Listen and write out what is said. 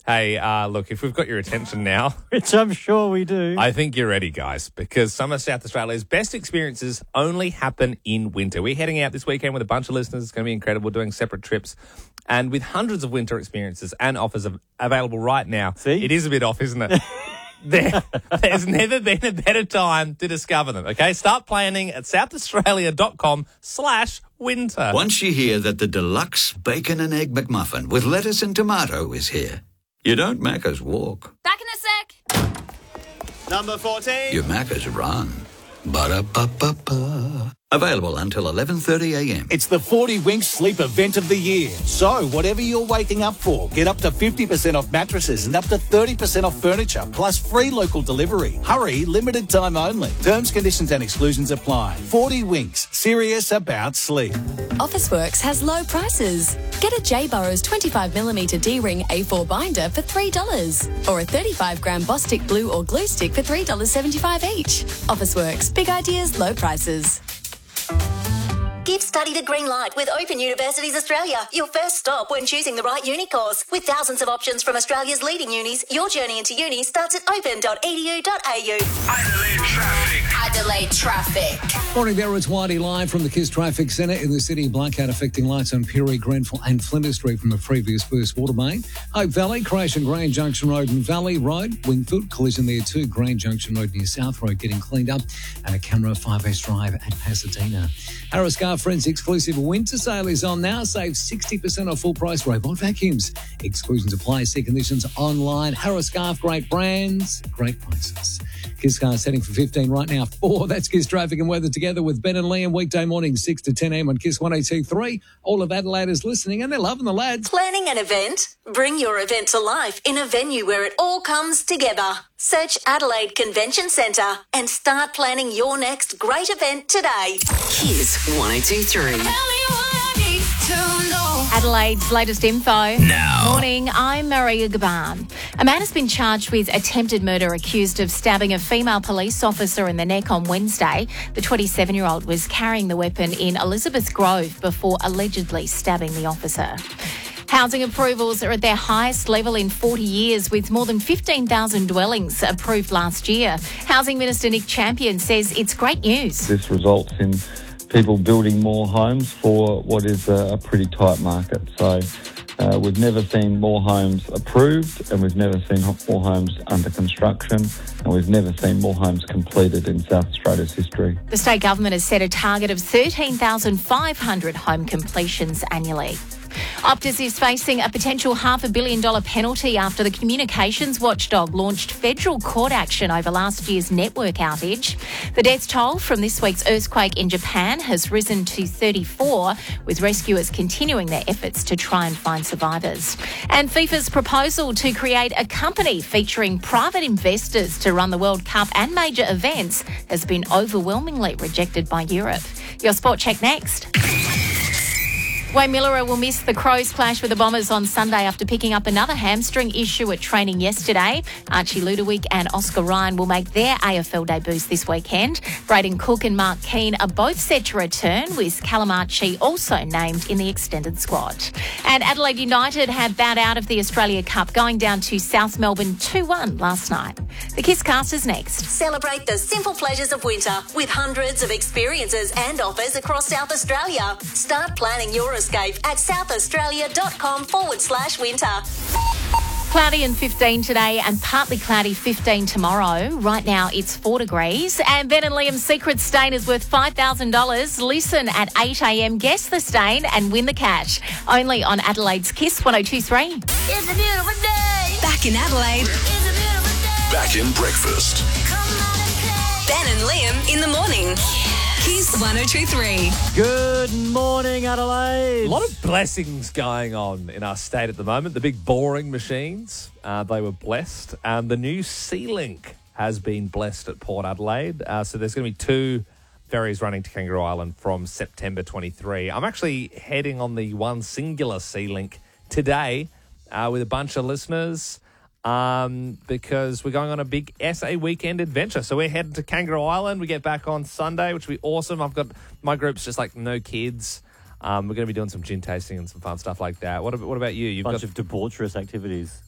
Hey, look, if we've got your attention now, Which I'm sure we do. I think you're ready, guys, because some of South Australia's best experiences only happen in winter. We're heading out this weekend with a bunch of listeners. It's going to be incredible, doing separate trips. And with hundreds of winter experiences and offers available right now, See? It is a bit off, isn't it? There's never been a better time to discover them, okay? Start planning at southaustralia.com/winter. Once you hear that the deluxe bacon and egg McMuffin with lettuce and tomato is here, you don't Macca's walk. Back in a sec. Number 14. You Macca's run. Ba-da-ba-ba-ba. Available until 11:30 a.m. It's the 40 Winks Sleep Event of the Year. So, whatever you're waking up for, get up to 50% off mattresses and up to 30% off furniture, plus free local delivery. Hurry, limited time only. Terms, conditions and exclusions apply. 40 Winks, serious about sleep. Officeworks has low prices. Get a J. Burrows 25mm D-ring A4 binder for $3 or a 35-gram Bostik glue or glue stick for $3.75 each. Officeworks, big ideas, low prices. Give study the green light with Open Universities Australia, your first stop when choosing the right uni course. With thousands of options from Australia's leading unis, your journey into uni starts at open.edu.au. Adelaide traffic. Morning there, it's Whitey live from the KISS Traffic Centre in the city. Blackout affecting lights on Perry, Grenfell and Flinders Street from a previous burst water main. Hope Valley, crash on Grand Junction Road and Valley Road. Wingfield, collision there too. Grand Junction Road near South Road getting cleaned up. And a camera 5S Drive at Pasadena. Harris Car Friends exclusive winter sale is on now. Save 60% off full price robot vacuums. Exclusions apply. See conditions online. Harris Scarf, great brands, great prices. KISS Car setting for 15 right now. 4. That's KISS Traffic and Weather together with Ben and Liam. Weekday morning 6 to 10 a.m. on KISS 102.3. All of Adelaide is listening and they're loving the lads. Planning an event? Bring your event to life in a venue where it all comes together. Search Adelaide Convention Centre and start planning your next great event today. KISS 102.3. Adelaide's latest info. Now. Morning, I'm Maria Gaban. A man has been charged with attempted murder accused of stabbing a female police officer in the neck on Wednesday. The 27-year-old was carrying the weapon in Elizabeth Grove before allegedly stabbing the officer. Housing approvals are at their highest level in 40 years, with more than 15,000 dwellings approved last year. Housing Minister Nick Champion says it's great news. This results in people building more homes for what is a pretty tight market. So we've never seen more homes approved, and we've never seen more homes under construction, and we've never seen more homes completed in South Australia's history. The state government has set a target of 13,500 home completions annually. Optus is facing a potential $500 million penalty after the communications watchdog launched federal court action over last year's network outage. The death toll from this week's earthquake in Japan has risen to 34, with rescuers continuing their efforts to try and find survivors. And FIFA's proposal to create a company featuring private investors to run the World Cup and major events has been overwhelmingly rejected by Europe. Your sport check next. Wayne Miller will miss the Crows' clash with the Bombers on Sunday after picking up another hamstring issue at training yesterday. Archie Ludovic and Oscar Ryan will make their AFL debuts this weekend. Braden Cook and Mark Keane are both set to return, with Callum Archie also named in the extended squad. And Adelaide United have bowed out of the Australia Cup, going down to South Melbourne 2-1 last night. The KISS Cast is next. Celebrate the simple pleasures of winter with hundreds of experiences and offers across South Australia. Start planning your escape at southaustralia.com/winter. Cloudy and 15 today and partly cloudy 15 tomorrow. Right now it's 4 degrees. And Ben and Liam's secret stain is worth $5,000. Listen at 8 a.m, guess the stain and win the cash. Only on Adelaide's KISS 102.3. It's a beautiful day. Back in Adelaide. It's a beautiful day. Back in breakfast. Come on and play. Ben and Liam in the morning. KISS 102.3. Good morning, Adelaide. A lot of blessings going on in our state at the moment. The big boring machines, they were blessed. The new Sea-Link has been blessed at Port Adelaide. So there's going to be 2 ferries running to Kangaroo Island from September 23. I'm actually heading on the one singular Sea-Link today with a bunch of listeners. Because we're going on a big SA weekend adventure. So we're heading to Kangaroo Island. We get back on Sunday, which will be awesome. I've got my group's just like no kids. We're going to be doing some gin tasting and some fun stuff like that. What about you? You've Bunch got of debaucherous activities.